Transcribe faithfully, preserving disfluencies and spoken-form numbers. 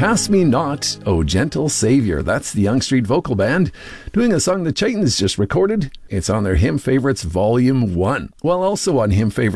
Pass Me Not, Oh Gentle Savior. That's the Yonge Street Vocal Band doing a song the Chitons just recorded. It's on their Hymn Favorites Volume one. Well, also on Hymn Favorites